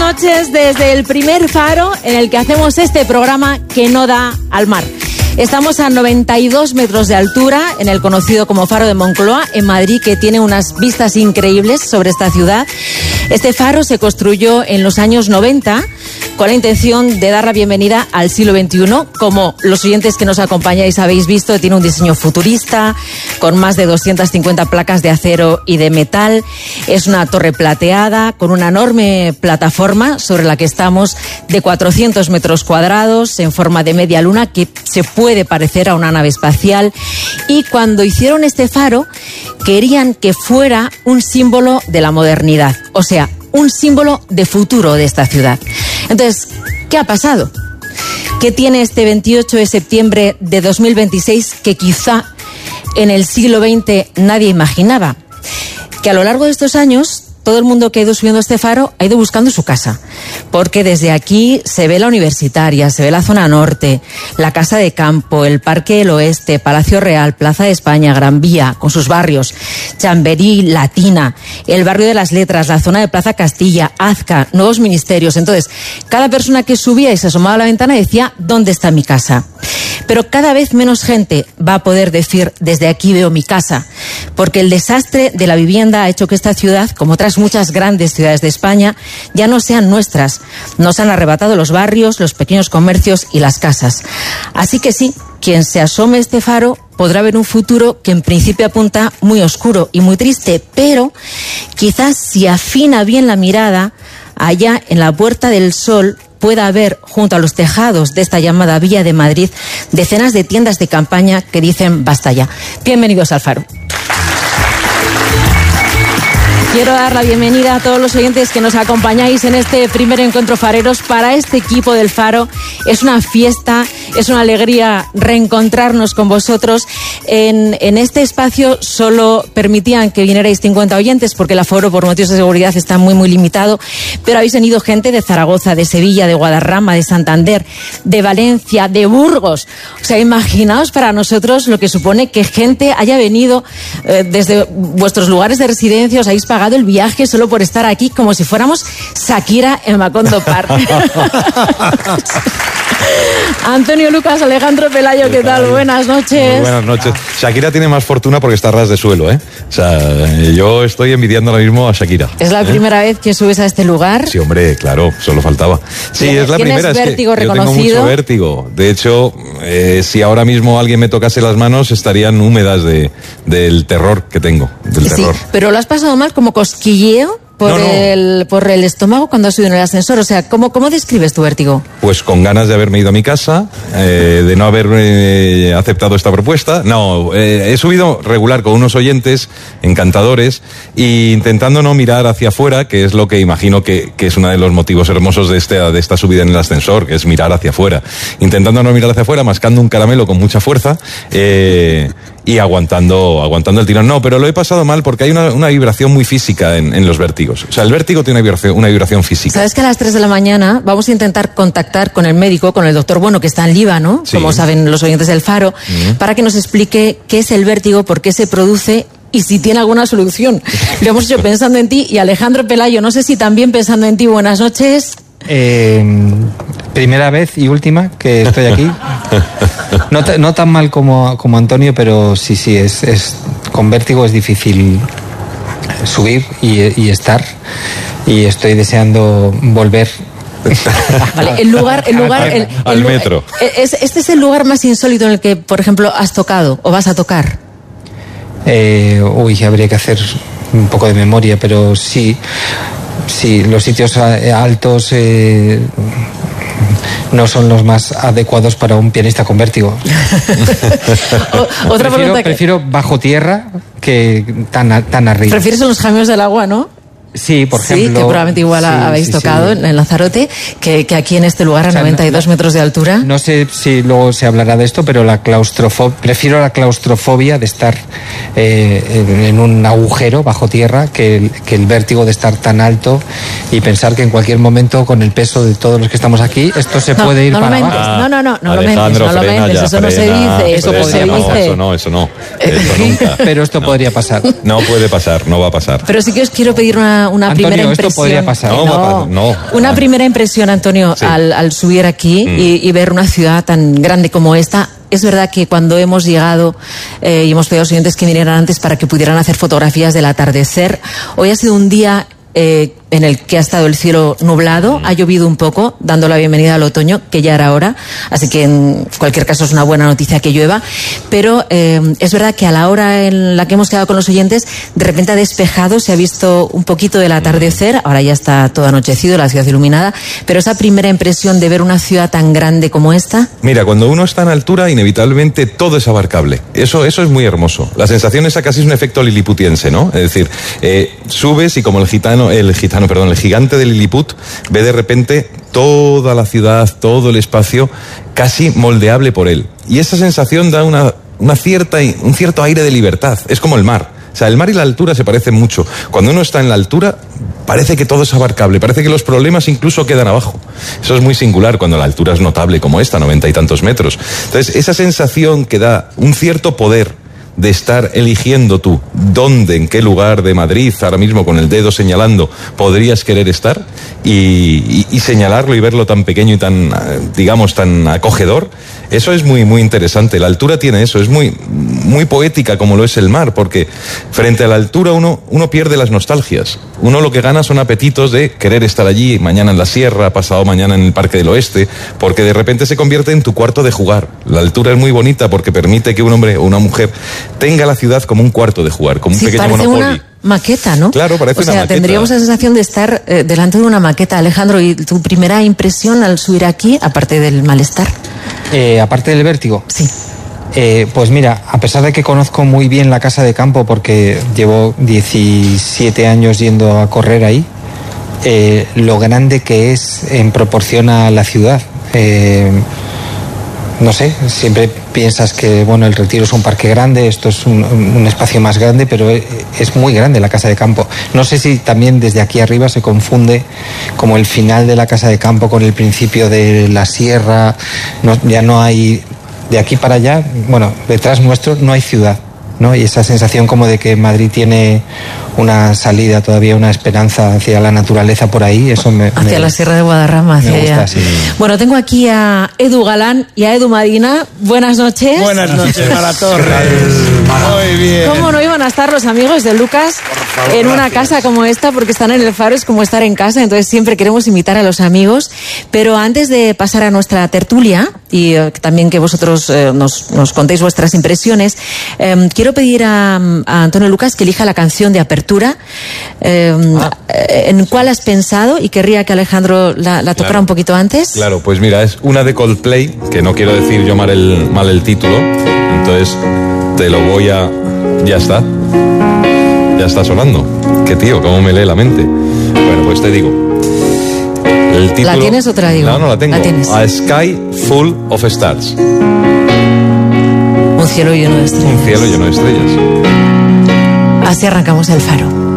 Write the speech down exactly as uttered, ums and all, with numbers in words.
noches desde el primer faro en el que hacemos este programa que no da al mar. Estamos a noventa y dos metros de altura en el conocido como Faro de Moncloa, en Madrid, que tiene unas vistas increíbles sobre esta ciudad. Este faro se construyó en los años noventa con la intención de dar la bienvenida al siglo veintiuno. Como los oyentes que nos acompañáis habéis visto, tiene un diseño futurista, con más de doscientas cincuenta placas de acero y de metal. Es una torre plateada, con una enorme plataforma sobre la que estamos, de cuatrocientos metros cuadrados, en forma de media luna, que se puede parecer a una nave espacial. Y cuando hicieron este faro, querían que fuera un símbolo de la modernidad, o sea, un símbolo de futuro de esta ciudad. Entonces, ¿qué ha pasado? ¿Qué tiene este veintiocho de septiembre de dos mil veintiséis que quizá en el siglo veinte nadie imaginaba? Que a lo largo de estos años, todo el mundo que ha ido subiendo este faro ha ido buscando su casa, porque desde aquí se ve la Universitaria, se ve la zona norte, la Casa de Campo, el Parque del Oeste, Palacio Real, Plaza de España, Gran Vía, con sus barrios, Chamberí, Latina, el barrio de las Letras, la zona de Plaza Castilla, Azca, nuevos ministerios. Entonces, cada persona que subía y se asomaba a la ventana decía, ¿dónde está mi casa? Pero cada vez menos gente va a poder decir, desde aquí veo mi casa, porque el desastre de la vivienda ha hecho que esta ciudad, como otras muchas grandes ciudades de España, ya no sean nuestras. Nos han arrebatado los barrios, los pequeños comercios y las casas. Así que sí, quien se asome a este faro podrá ver un futuro que en principio apunta muy oscuro y muy triste, pero quizás si afina bien la mirada, allá en la Puerta del Sol pueda haber, junto a los tejados de esta llamada Villa de Madrid, decenas de tiendas de campaña que dicen basta ya. Bienvenidos al faro. Quiero dar la bienvenida a todos los oyentes que nos acompañáis en este primer encuentro fareros. Para este equipo del Faro es una fiesta, es una alegría reencontrarnos con vosotros. En, en este espacio solo permitían que vinierais cincuenta oyentes porque el aforo por motivos de seguridad está muy muy limitado, pero habéis venido gente de Zaragoza, de Sevilla, de Guadarrama, de Santander, de Valencia, de Burgos. O sea, imaginaos para nosotros lo que supone que gente haya venido eh, desde vuestros lugares de residencia, os habéis pagado el viaje solo por estar aquí, como si fuéramos Shakira en Macondo Park. Antonio Lucas, Alejandro Pelayo, ¿qué tal? Buenas noches. Muy buenas noches. Shakira tiene más fortuna porque está a ras de suelo, ¿eh? O sea, yo estoy envidiando ahora mismo a Shakira. ¿Es la ¿eh? primera vez que subes a este lugar? Sí, hombre, claro, solo faltaba. Sí, es la primera. ¿Tienes vértigo es que reconocido? Yo tengo mucho vértigo. De hecho, eh, si ahora mismo alguien me tocase las manos, estarían húmedas de, del terror que tengo. Del sí, terror. Pero lo has pasado mal, como cosquilleo por, no, no. El, por el estómago cuando has subido en el ascensor. O sea, ¿cómo, cómo describes tu vértigo? Pues con ganas de haberme ido a mi casa, eh, de no haber eh, aceptado esta propuesta. No, eh, he subido regular con unos oyentes encantadores e intentando no mirar hacia afuera, que es lo que imagino que, que es uno de los motivos hermosos de, este, de esta subida en el ascensor, que es mirar hacia afuera. Intentando no mirar hacia afuera, mascando un caramelo con mucha fuerza eh, y aguantando, aguantando el tirón. No, pero lo he pasado mal porque hay una, una vibración muy física en, en los vértigos. O sea, el vértigo tiene una vibración, una vibración física. ¿Sabes que a las tres de la mañana vamos a intentar contactar con el médico, con el doctor Bueno, que está en Líbano, sí, como saben los oyentes del Faro, uh-huh, para que nos explique qué es el vértigo, por qué se produce y si tiene alguna solución? Lo hemos hecho pensando en ti. Y Alejandro Pelayo, no sé si también pensando en ti. Buenas noches. Eh, primera vez y última que estoy aquí. No, no tan mal como, como Antonio, pero sí, sí, es, es con vértigo es difícil subir y, y estar, y estoy deseando volver. Vale, el lugar, el lugar, el, el, al el, metro. Es, este es el lugar más insólito en el que, por ejemplo, has tocado o vas a tocar. Eh, uy, habría que hacer un poco de memoria, pero sí, sí, los sitios altos eh, no son los más adecuados para un pianista con vértigo. o, otra prefiero, pregunta que... prefiero bajo tierra que tan, tan arriba. ¿Prefieres en los caminos del agua, no? Sí, por sí, ejemplo. Que probablemente igual sí, habéis sí, tocado sí. en Lanzarote, que, que aquí en este lugar a o sea, noventa y dos no, metros de altura. No sé si luego se hablará de esto, pero la claustrofobia, prefiero la claustrofobia de estar eh, en, en un agujero bajo tierra que el, que el vértigo de estar tan alto y pensar que en cualquier momento, con el peso de todos los que estamos aquí, esto se no, puede ir no para lo abajo. Ah, no, no, no, no Alejandro, lo mentes, no lo mentes, ya, eso no se dice, eso no se no, dice. Eso no, eso no, eso nunca. Pero esto no. podría pasar. No puede pasar, no va a pasar. Pero sí que os quiero pedir una una, una Antonio, primera esto impresión. podría pasar. No, No, no. Una primera impresión, Antonio, Sí. al, al subir aquí Mm. y, y ver una ciudad tan grande como esta. Es verdad que cuando hemos llegado eh, y hemos pedido a los oyentes que vinieran antes para que pudieran hacer fotografías del atardecer, hoy ha sido un día eh, en el que ha estado el cielo nublado, ha llovido un poco, dando la bienvenida al otoño, que ya era hora, así que en cualquier caso es una buena noticia que llueva, pero eh, es verdad que a la hora en la que hemos quedado con los oyentes, de repente ha despejado, se ha visto un poquito del atardecer, ahora ya está todo anochecido, la ciudad iluminada, pero esa primera impresión de ver una ciudad tan grande como esta... Mira, cuando uno está en altura, inevitablemente todo es abarcable. Eso, eso es muy hermoso. La sensación esa casi es un efecto liliputiense, ¿no? Es decir, eh, subes y como el gitano, el gitano, perdón, el gigante de Lilliput ve de repente toda la ciudad, todo el espacio casi moldeable por él. Y esa sensación da una, una cierta, un cierto aire de libertad. Es como el mar. O sea, el mar y la altura se parecen mucho. Cuando uno está en la altura, parece que todo es abarcable, parece que los problemas incluso quedan abajo. Eso es muy singular cuando la altura es notable como esta, noventa y tantos metros. Entonces, esa sensación que da un cierto poder de estar eligiendo tú dónde, en qué lugar de Madrid, ahora mismo con el dedo señalando, podrías querer estar y, y, y señalarlo y verlo tan pequeño y tan, digamos, tan acogedor, eso es muy, muy interesante. La altura tiene eso, es muy, muy poética como lo es el mar, porque frente a la altura uno, uno pierde las nostalgias. Uno lo que gana son apetitos de querer estar allí, mañana en la sierra, pasado mañana en el Parque del Oeste, porque de repente se convierte en tu cuarto de jugar. La altura es muy bonita porque permite que un hombre o una mujer tenga la ciudad como un cuarto de jugar, como un Sí, pequeño parece Monopoly. una maqueta, ¿no? Claro, parece o sea, una maqueta. tendríamos la sensación de estar eh, delante de una maqueta. Alejandro, ¿y tu primera impresión al subir aquí, aparte del malestar? Eh, aparte del vértigo. Sí. Eh, pues mira, a pesar de que conozco muy bien la casa de campo porque llevo diecisiete años yendo a correr ahí, eh, lo grande que es en proporción a la ciudad. Eh, no sé, siempre piensas que bueno, el Retiro es un parque grande, esto es un, un espacio más grande, pero es muy grande la casa de campo. No sé si también desde aquí arriba se confunde como el final de la casa de campo con el principio de la sierra, no, ya no hay... De aquí para allá, bueno, detrás nuestro no hay ciudad, ¿no? Y esa sensación como de que Madrid tiene una salida, todavía una esperanza hacia la naturaleza por ahí, eso me... Hacia me, la Sierra de Guadarrama, hacia me gusta, allá. sí. Bueno, tengo aquí a Edu Galán y a Edu Madina. Buenas noches. Buenas noches, Mara Torres. Muy bien. ¿Cómo no iban a estar los amigos de Lucas favor, en una gracias. casa como esta? Porque están en el Faro, es como estar en casa, entonces siempre queremos invitar a los amigos. Pero antes de pasar a nuestra tertulia, y eh, también que vosotros eh, nos, nos contéis vuestras impresiones, eh, quiero pedir a, a Antonio Lucas que elija la canción de apertura. Eh, Ah. ¿En cuál has pensado? Y querría que Alejandro la, la tocara Claro. un poquito antes. Claro, pues mira, es una de Coldplay, que no quiero decir yo mal el, mal el título, entonces te lo voy a... Ya está. Ya está sonando. Qué tío, cómo me lee la mente. Bueno, pues te digo. El título... ¿La tienes o te la digo? No, no la tengo. La tienes. A Sky Full of Stars. Un cielo lleno de estrellas. Un cielo lleno de estrellas. Así arrancamos el Faro.